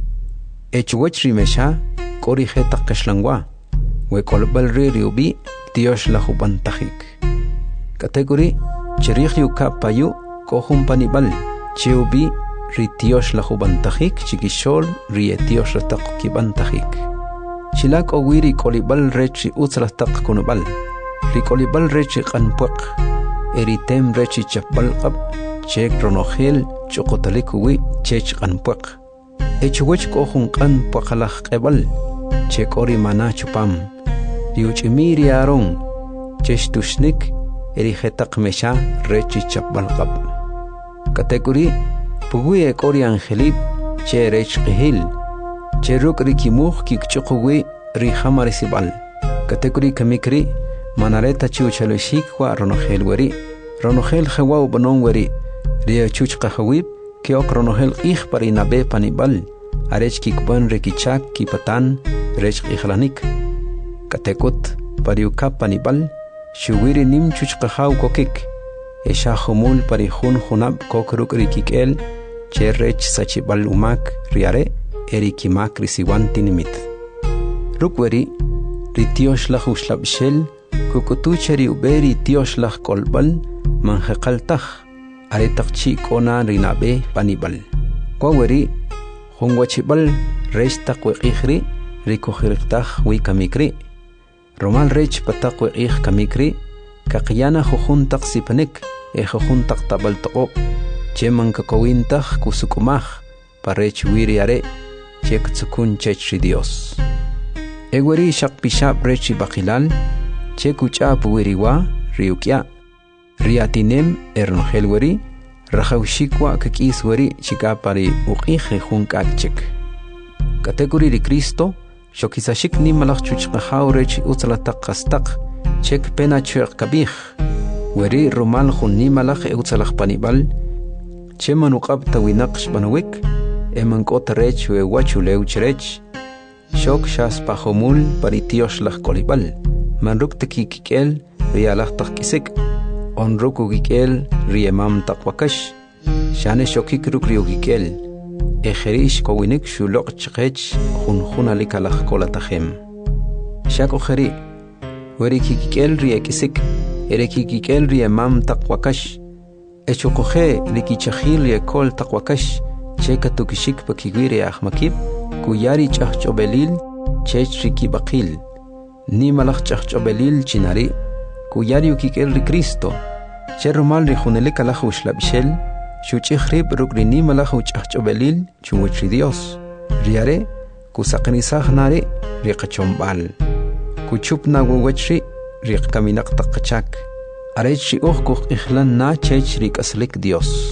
Echuwech rimesha, kori jetak kashlangwa, wekolibal ri riubi, Dios la jubantajik. Kategori, chirich yuka payu, kohun panibal, chiubi, ritios la jubantajik, chikishol, rietios la takukibantajik. Chilak owiri kolibal rechi utzlatak kunubal. Rikolibal rechi kanpuak, eritem rechi chapbalqab, chek ronogel, chokotalikuwi, chech kanpuak. Echuwech kohun kanpuakalak ebal, chek ori mana chupam. Riuchimiri aron, chech tushnik, erijetak mesha, rechi chapbalqab. Kategori, pugui ekori angelib, che rech qihil, che ruk rikimuj kikchukuwi, rihamarisibal. Kategori kamikri, manareta chuchalishik wa ronogel weri, ronogel jawa banon weri, ria chuch qahawib, kiok ronogel ich parinabe panibal, arech kikban rekichak kipatan, rech ihlanik. Katekot, pariuka panibal, shuwiri nim chuch qahaw kokik, esha humul parihun hunab kokruk rikikel, che rech sachibal umak riare, erikimak risiwanti nimit. Rukweri, ritiosh la huslabshel, kukutucheri uberi tioshlah kolbal manjeqaltaj aretaqchi kona rinabe panibal kwaweri hungwachibal rechtaq weqihri rikojirqtaj wikamikri romal rech pataq weqih kamikri kaqyana jujuntaq sipanik jujuntaq tabaltaqo cheman kakowintaj kusukumaj parech wiriare chek tsukun chechri Dios eweri shaqpishab rechi baqilal Chekucha puwiriwa riukia riatinem erngelweri rajaushikwa kakisweri chikapari uqije junkakchik. Kategori de Cristo shokisashik ni malach chuchqahaurech utlatak qastaq chek pena chuq kabih weri romal khun ni malach utsalaq panibal chemanuqab tawinaqsh banawik emanqotrech we wachuleu chrech shok shas pahomul paritios laj kolibal manruk tekikikel rialah takisik onruku gikel riemam takwakash shane shokik ruk riugikel ejerish kowinik shulok chqech khunalikalah kolatahem shako kheri werikikikel riekisik erekikikel riemam takwakash echokhe likichahil riekol takwakash chekatukishik pakigwiri ahmakib kuyari chahchobelil chechriki baqil ni malach chahchobelil chinari kuyari ukikel ri Cristo cherumal ri junelik alaj ushlabshel shuchikhrib rukri ni malach chahchobelil chumuchri Dios riare kusaqnisaj nari ri qachombal kuchupna wechri ri kaminaq taqachak arechi ukhkuq ihlan na chechri kaslik Dios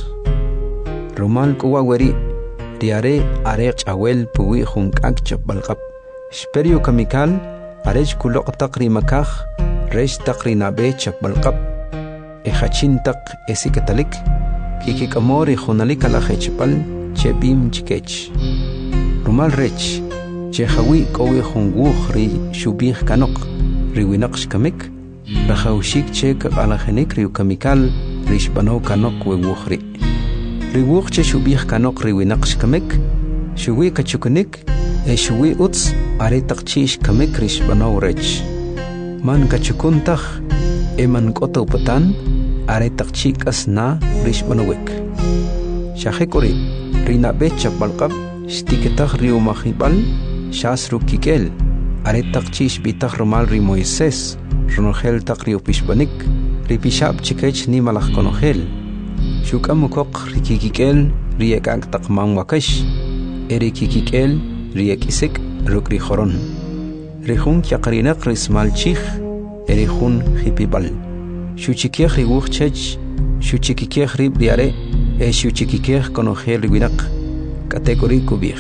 rumal kuwa weri riare arech awel puwi junkak chapbalqab Sperio kamikal arech kulok taqri makaj resh taqri nabe chapbalqab ejachin taq esikatalik kikikamori junalik alajechpal chebim chikech rumal rech chehawi kowi junguj ri shubij kanok riwinaqsh kamik rajaushik chek alajenik riu kamikal rishbano kanok wewujri riwuj che shubij kanok riwinaqsh kamik shuwi kachukunik shuwi uts aretaqchish kamik rishbano rech man kachukuntaj eman koto patan aretaqchik asna rishbanowek shahekori rinabe chapbalqab shtiketaj riu mahibal shas rukikel aretaqchish bitaj romal ri Moisés ronogel taq riu pishbanik ripishab chikech ni malaj konogel shukamukok rikikikel riekak taq manwakash erikikikel riekisik rukri khoron rihun kyaqrinaq rismal chih erihun hipibal Xuchikiej riwuj chech, xuchikikiej rib riare, xuchikikiej konojel riwinak, kategori kubij.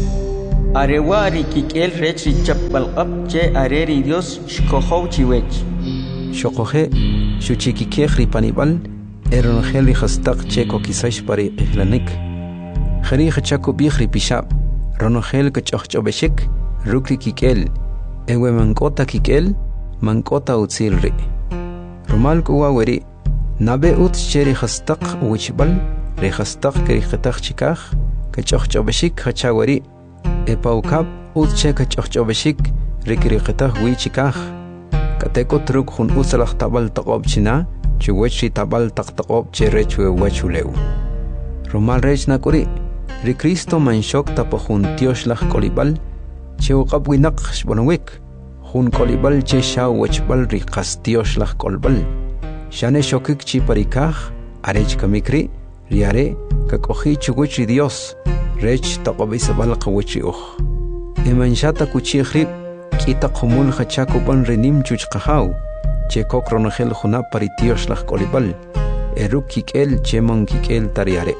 Arewa rikikel rech richapalqap che areri Dios shkohow chiwech. Xokoje, xuchikikiej ripanibal, eronojel rihastak che kokisash pari ihlanik. Jeri hachakubij ripishab, ronojel kachachobeshik, rukri kikel, ewe mankota kikel, mankota utzilri. Romal kuwa weri, nabe utcheri hastak wichbal, rihastak kerikhetach chikaj, kachachobeshik hachaweri, epaukab utche kachachobeshik, rikirikhetach wichikaj. Kateko truk hun usalach tabal taqob china, chiwechi tabal taqtaqob cherechwe wachuleu. Romal rech nakuri, ri Cristo manshok tapojun tioslach kolibal, cheuqab winak shbonawik, hun kolibal che shaw wachbal ri qas tioslach kolbal. Shane shokik chi parikaj, arech kamikri, riare, kakoji chuguchi Dios, rech taqobisabal qawichi uj. Emanshata kuchijrib, kita qumul hachakuban rinim chuchqahaw, che kokronogel juna pari tioslach kolibal, eruk kikel che mon kikel tariare.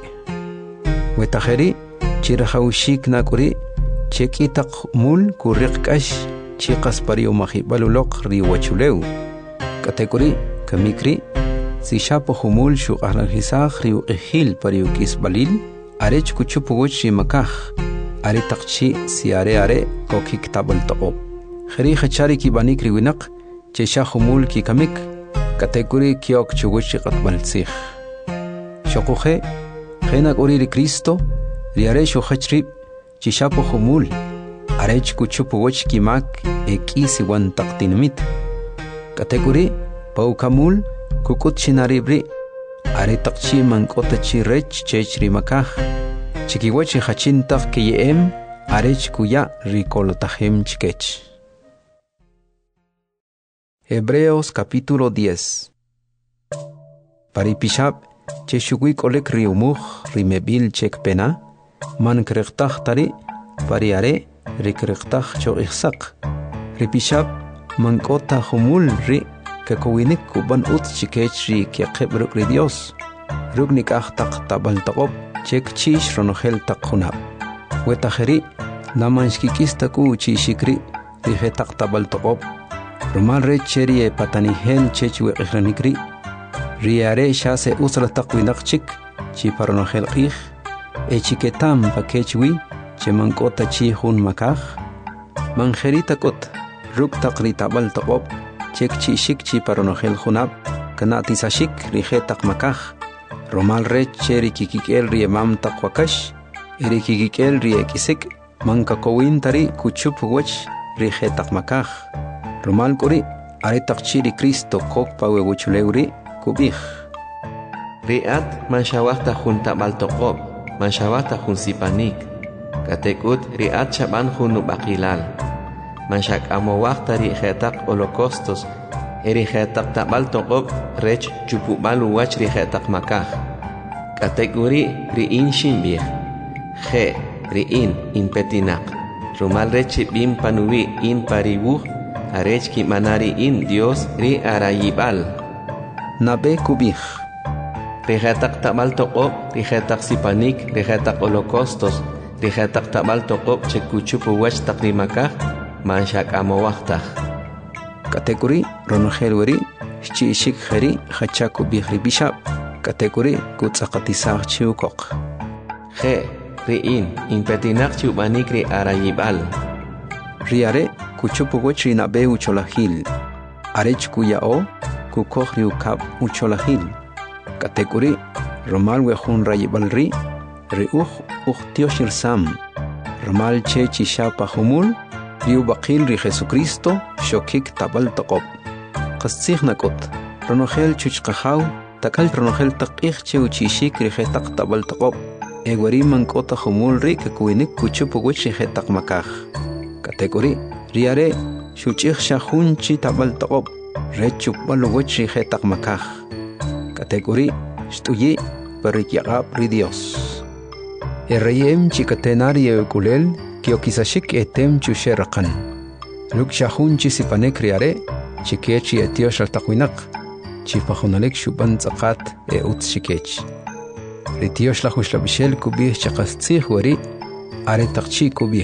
Wetajeri, chirahaushik nakuri, chekitak mul kurikkash, chikas pari umahibalulok riwachuleu. Kategori, kamikri, si shapo humul shuk arlanhisaj riu ehil pari ukis balil, arech kuchupuguch rimakaj, are takchi si are kokik tabal taqob. Jeri hachari ki banik riwinak, chesha humul ki kamik, kategori kiok chuguch qatbalsij. Shokuje, Genak ori Cristo, riare shohachrib, chishapo humul, arech kuchupuwoch kimak, ekisi wan taktinamit. Kategori, paukamul, kukut chinaribri, are takchi mankota chirech chechri makaj, chikiwachi hachintak kiyem, arech kuya rikolotahem chikech. Hebreos capítulo 10. Paripishab, Cheshugui kolek riumuj rimebil chek pena, man krektach tari, pariare, rikrektach cho ihsak. Ripishab, mankota humul ri, kakowinik kuban ut chikech ri kiaqeb rukri Dios. Rugnik tak tabal takob, chek chish ronogel tak hunab. Wetajeri, namanshkikista ku chishikri, rije tak tabal takob. Rumal re cheri e patanihel chechwe ihranikri, riare shase usla taqwinak chik chi paronogel qih e chiketam pakechwi che mankota chi hun makaj manjerita kot ruk taqri tabal taqob chek chi shik chi paronogel hunab kanati sashik rije taq makaj romal re cheri kikikel riemam taqwakash eri kikikel riekisik manka kowin tari kuchup wach rije taq makaj romal kuri are taqchiri Cristo kok pawe wuchuleuri kubij. Riat manshawahta junta baltoqob, manshawahta jun sipanik. Katekut riat chaban jun nubakilal. Manshak amowahta rijetak holocaustos, erijetak tabaltoqob rech chupubalu wach rijetak makaj. Kategori riin shimbij. Je riin impetinak. Rumal rech bim panuwi in paribuj, arech ki manari in Dios ri arayibal. Nabe kubij. Rijetak tabal toqob, rijetak sipanik, rijetak holocaustos, rijetak tabal toqob chekuchupu wach takrimakaj, manshak amowahtaj. Kategori ronogel chi ishik jeri hachaku bij ribishab. Kategori kutzaqatisaj chiukok. Je, riin, impetinak chubanik ri arayibal. Riare kuchupu wach rinabe ucholahil. Arech kuyao, kukoj riukab ucholahil. Kategori romal wejun rayibalri, riuj tioshir sam. Romal che chishapa humul, riu bakil ri Jesucristo, shokik tabal taqob. Qastzig nakot, ronogel chuchqahaw, takal ronogel taqih che uchishik ri jetaq tabal taqob. Egwari mankota humul ri kakuinik kuchupu wich ri jetaq makaj. Kategori riare shuchih shahunchi tabal taqob. Rechuk baluwich rijetak makaj. Kategori shtuyi perikyaqab ri Dios. Erreyem chikatenari ekulel kiokisashik etem chusheraqan. Luk shahun chisipanek riare chikechi etiosh altaqwinak. chipajonalek shuban tzaqat utshikech. Ritiosh la Bishel kubih chaqastzih wari are taqchi kubih.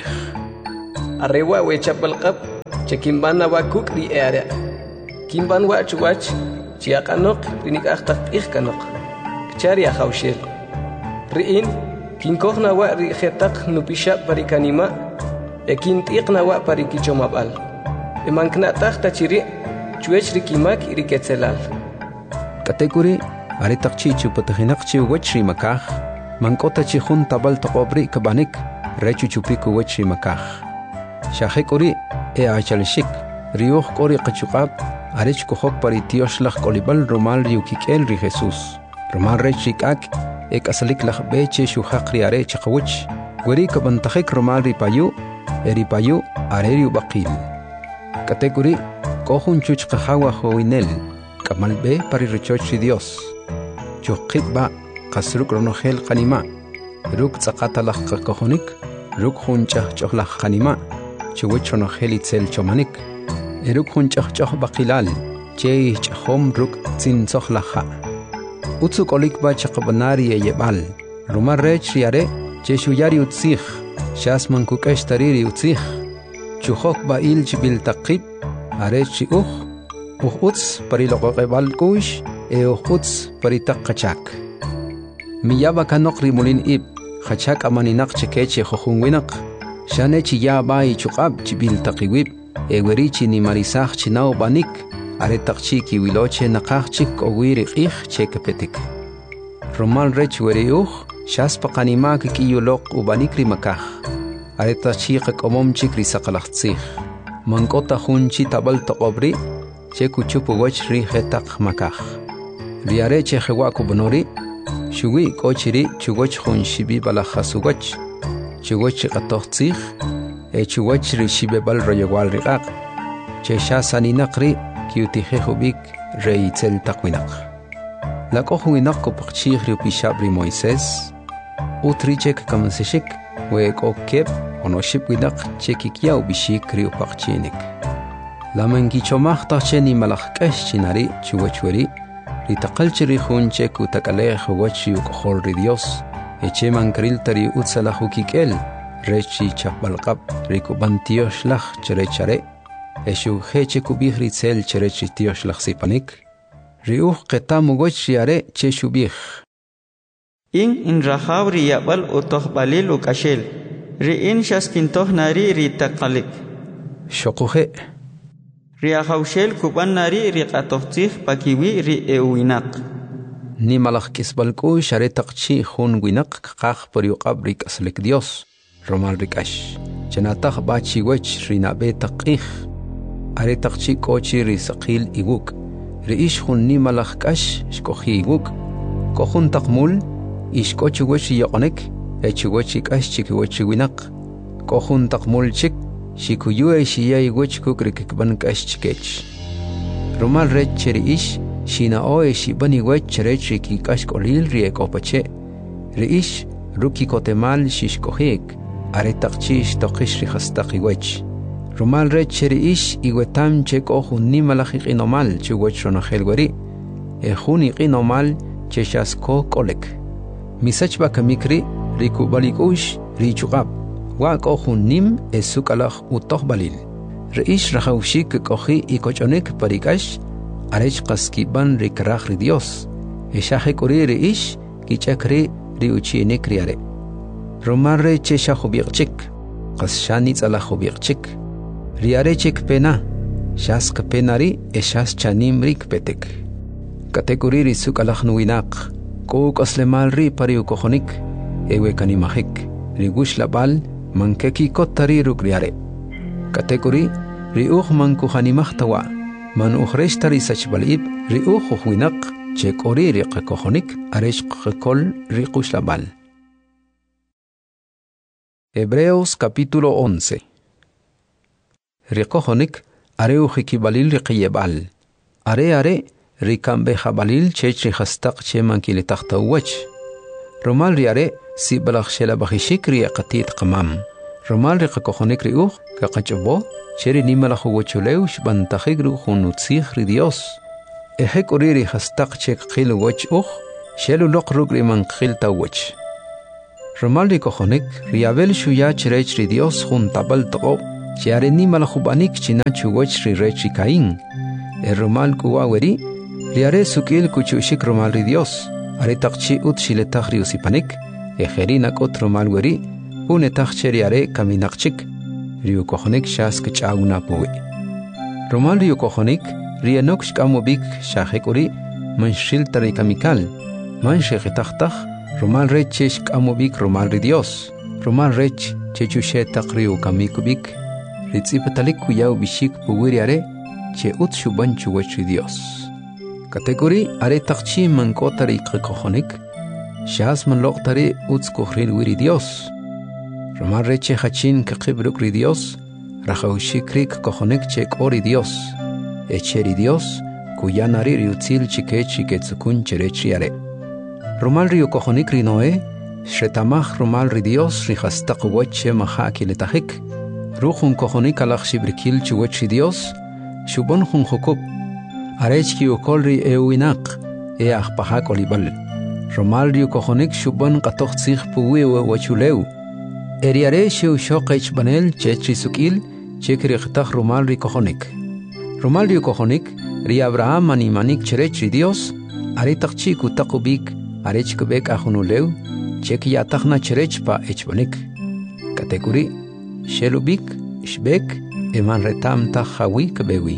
Arrewa we chapalqab chekimban wa kukri eara. Kimban wa chuwach chiaqanok rinik aqtaq iqkanok. Kchari ahawshel. Riin kinkohna wa rijetaq nupisha parikanima ekintiqna wa parikichomabal. Emankna taqta chiri chuech rikimak iriketzelal. Kategori are taqchi chupatahinaqchi wachri makah mankota chihun tabal taqobri kabanik rechu chupiku wachri makah. Shahekori achalshik riuh kori qachuqab arech kohok paritioshlah kolibal romal riukikel ri Jesus. Romal rechikak asalik lah beche shuhaqri are chaqawch weri kabantakhik romal ripayu eripayu areriu baqil. Kategori kohun chuchqa hawa hoinel kamal be pariruchochi Dios. Chuqitba qasruk ronogel qanima ruk tzaqatalaq qakohonik ruk hunchah chohlaq qanima chuwich ronogel itzel chomanik eruk hunchah choh baqilal che chahom ruk tzinsohlaqa utzuk olikba chaqabanari yebal rumar rech yare che shuyari utzih shasman kukesh tariri utzih chuhok bail chibil taqib arech utz pariloqebal kush utz paritaqachak miyaba kanok rimulin ib khachak amaninak chekeche khokhungwinak shane chiyaba ichuqab chibil taqiwib ewerichi ni marisaj chinao banik are taqchi kiwiloche naqachik owiri qih chekepetik romal rech weriuh shaspa qanimak kiyuloq ubanik rimakah are taqchi qakomom chikri saqalaqtsih mankota hunchi tabal taqobri chekuchupu wach ri hetaq makah riare che khwa kubnori shuwi kochiri chugoch khun shibi bala khasugach chugoch qatoqtsikh chugoch ri shibe bal royawal riqaq che shasani naqri kiutihe hubik reitzel taqwinaq la kohwinaq kopchikh ri pishabri Moisés utrichek kamseshik we kokep onoship winaq chekikia ubishik ri upaqchinik lamangi chomaq tacheni malaqkesh chinari chugochweri ritaqalchiri hunche kutakale huwachi ukhol ri Dios eche mankril tari utsalahu kikel rechi chapalqab rikubantiosh laj cherechare eshu heche kubihri tsel cherechi tiosh laj sipanik riuh qetamu gochiare che shubih in rahabri yabal utoh balil ukashel in shaskintoh nari ritaqalik shoquhe Riahaushel kuban nari riqatohtih pakiwi ri ewinaq. Ni malak kisbalku share taqchi hun winaq qaq pariuqab rik aslik Dios. Romal rikash. Chanataq bachi wech rinabe taqih. Are taqchi kochi ri saqil iguk. Riish hun ni malak kash shkohi iguk. Kohun taqmul ish kochi wech yoqonek. Echi wech kash chiki wech winaq. Kohun taqmul chik shikuyue shiyay wech kukrik ban kash chikech. Romal rech cheriish shina oe shibani wech rech ki kash kolil riek opache. Riish ruki kotemal shishkohik are taqchish toqish rihastaqi wech. Romal rech cheriish iwetam chek ohun ni malakik inomal chuwech ronogel weri. Ehuni inomal cheshasko kolek. Misachba kamikri rikubalikush richuqab. Wak ohun nim esukalach utoh balil. Reish rahaushik kohi ikochonek parikash arech qaskiban rikrach ri Dios. Eshahe kori reish kichakri riuchienek riare. Romarre chesha hubiqchik qasshani tsala hubiqchik. Riare chik pena shask penari eshas chanim rik petek. Kategori risukalach nuinaq kuk aslemal ri pariukohonik ewe kanimahik rigush labal mankeki kotari rukriare. Kategori riuh mankuhanimahtawa man ukhreshtari sachbalib riuh huinaq chekori riqakohonik aresh qakol riqush labal. Hebreos capítulo 11. Riqohonik areu hikibalil riqiyebal. Are rikambe jabalil chechri hastaq cheman kilitahtawach. Romal riare si balakh shela bahishik riaqatit qamam. Romal riqakohonik riuh kaqachbo cheri nimalakhu wachuleu shbantakhigru hunutzih ri Dios. Ejek uriri hastaq chek qil wach shelu loq rugri man qil ta wach. Romal ri kojonik riabel shuya cherech ri Dios jun tabal toqo chiare ni malajubanik china chuwach ri rech Caín. Romal kuwaweri riare sukil kuchushik romal ri Dios. Are taqchi ut shiletaq ri usipanik. Ejerina kot romal weri une taqche riare kaminaqchik. Riu kojonik shas kchauna puwe. Romal riu kojonik rianok shkamobik shahekuri manshil tari kamikal. Manshek taqtaq Romal rech shkamobik romal ri Dios. Romal rech chechushe taqriu kamikubik. Ritzipatalik kuyaw bishik puwiriare che ut shuban chuwach ri Dios. Kategori are taqchi mankotari qikojonik. Shas man loqtari uts kuhril wiri Dios. Romal rech hachin kaqibruk ri Dios. Rajaushikrik kojonik chek ori Dios. Echeri Dios kuyanari riutzil chikech iketsukun cherechiare. Romal rio kojonik ri Noé, shretamach romal ri Dios ri hastaq wache mahaki letahik. Ruchun kojonik alach shibrikil chuwach ri Dios, shubon jun jokub. Arechki ukol ri euinak, ahpahak olibal. Romal rio kojonik shubon qatoch tzich puwe wachuleu. Eriare sheu shoqech banel chechi sukil, chekri qtach romal ri kojonik. Romal rio kojonik ri Abraham animanik cherech ri Dios, aretaqchi kutakubik. Arech kubek ahunuleu, cheki yatachna cherech pa echbanik. Kategori, shelubik, shbek, eman retam tahawi kabewi.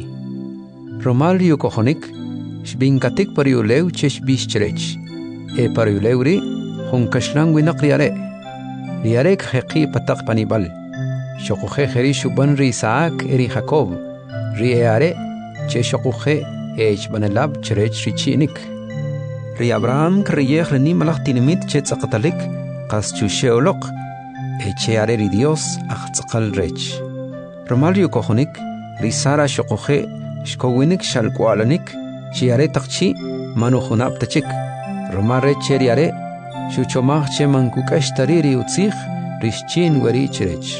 Romal rio kojonik, shbinkatik pariuleu chesh bish cherech. Pariuleu ri, hunkashlang winak riare. Riarek heki patak panibal. Shokuhe heri shuban ri Isaac eri Jacob. Ri eare, che shokuhe echbanelab cherech richinik. Ri Abraham kriyeh reni malach tinimit che tzaqatalik qas chusheolok eche are ri Dios aqtzaqal rech. Romal rio kojonik ri Sara shokoje shkowinik shalkwalanik chiare taqchi manuhunab tachik. Romal rech ri are shuchomach che mankukash tariri utzich rishchin weri cherech.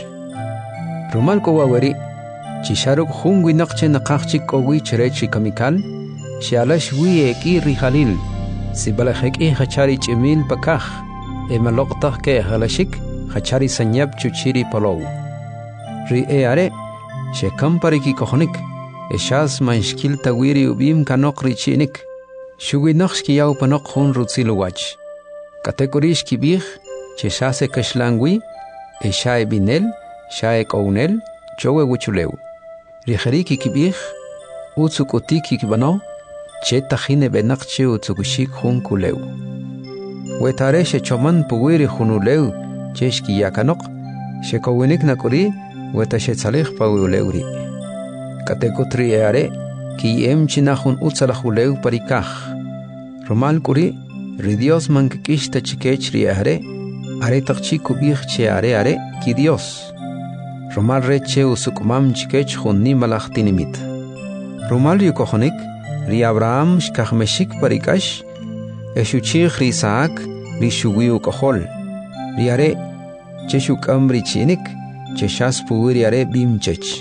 Romal kowa weri chisharuk hungwi naqche naqachik kowi cherech kamikal shialash wi eki ri Halil. Si balajek hachari chimil bakaj, maloktaj ke halashik, hachari sanyab chuchiri palow. Ri are, shekampari ki kojonik, eshas manshkil tawiri ubim kanok richinik, shuginokski yau panok hun rutziluwach. Kategorish kibih, cheshase kashlangwi, eshae binel, shae kounel, chowe wuchuleu. Rijeriki kibih, utsukotiki kibano, Cheta jine benakche utsukushik hun kuleu. Wetare she choman puwiri hunuleu cheshki yakanok, she kowinik nakuri, weta she tsalih pawuleuri. Kategotri eare, ki chinahun utsalahuleu parikaj. Romal kuri, ridios mankikishta chikechri eare, are takchi kubih che are, ki Dios. Romal reche usukumam chikech hun ni malachtinimit. Romal yukohonik, Ri Abraham shkahmeshik parikash, eshuchich ri Isaac, ri shuwiu kohol. Ri are, cheshukam ri chinik, cheshas puwiri are bimchech.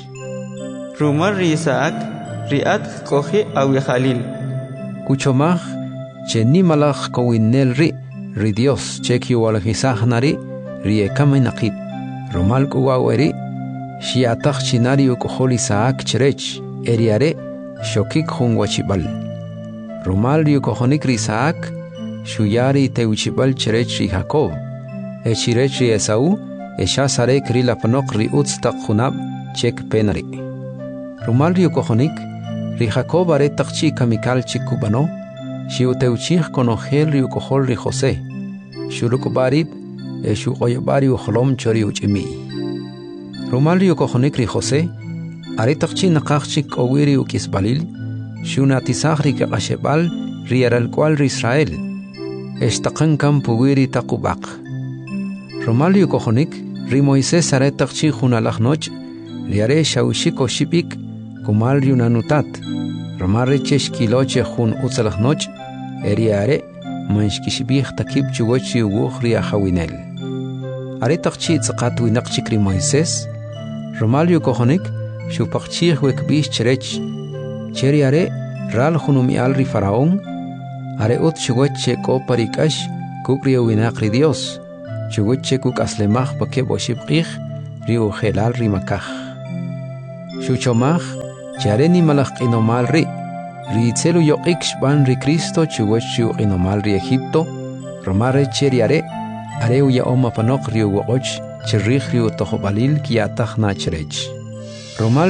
Romal ri Isaac, ri at kohi awi Halil. Kuchomach, che ni malach kowinel ri Dios, cheki walhisah nari, ri ekame nakip. Romal kuwaweri, shiatach chinari ukohol Isaac cherech, eri are, Shokik hun wachibal. Romal rio kojonik ri Isaac, shuyari teuchibal cherech ri Jacob. Echirech ri Esau, eshasarek ri lapanok ri utztak hunab chek penari. Romal rio kojonik, ri Jacob are takchi kamikal chikubano, shiu teuchich konogel rio kohol ri Jose. Shurukubarib, eshu oyabari uholom chori uchimi. Romal rio kojonik ri Jose, are takchi naqachik owiri ukisbalil, shuna tisahri kaqashebal riaral cual ri Israel, estaqan kam puwiri taqubaq. Romal rio kojonik, ri Moisés are takchi junalaj noch, riare shawshik o shipik, kumal rio nanutat, romal rechesh kiloche jun utzalaj noch, eriare, manshkishibih takib chuwachi uwuh ria hawinel. Are takchi tzaqat winaqchik ri Moisés, romal rio kojonik, Shupakchih wekbish cherech, cheriare, ral junumial ri faraón, areut chugoche ko parikash kukri winakri Dios, chugoche kuk aslemach pake boshibqih ri ujelal ri makaj. Shuchomach, chareni malach inomal ri tzelu yoqik ban ri Cristo chugoche inomal ri Egipto, romare cheriare, areu ya oma panok ri ugoch, chirrih ri utojobalil kiatach nachrech. Romal.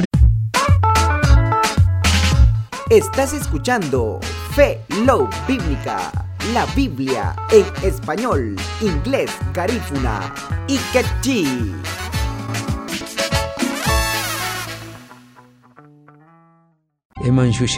Estás escuchando Fe Love Bíblica, la Biblia en español, inglés, garífuna y quechí. Eman